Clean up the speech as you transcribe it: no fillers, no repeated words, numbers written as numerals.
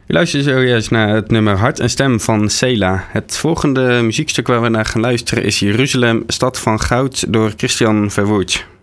U luistert zojuist naar het nummer Hart en Stem van Sela. Het volgende muziekstuk waar we naar gaan luisteren is Jeruzalem, Stad van Goud door Christian Verwoerd.